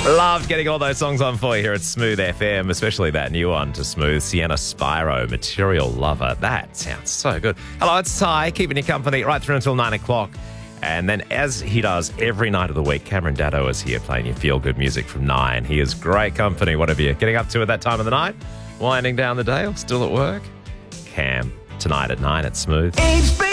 Loved getting all those songs on for you here at Smooth FM, especially that new one to Smooth, Sienna Spyro, Material Lover. That sounds so good. Hello, it's Ty, keeping you company right through until 9 o'clock. And then, as he does every night of the week, Cameron Daddo is here playing you feel-good music from 9. He is great company, whatever you're getting up to at that time of the night. Winding down the day or still at work? Cam, tonight at 9 at Smooth.